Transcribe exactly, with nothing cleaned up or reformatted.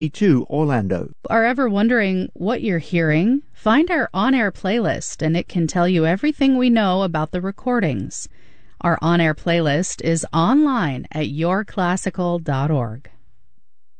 two Orlando. Are ever wondering what you're hearing? Find our on-air playlist, and it can tell you everything we know about the recordings. Our on-air playlist is online at your classical dot org.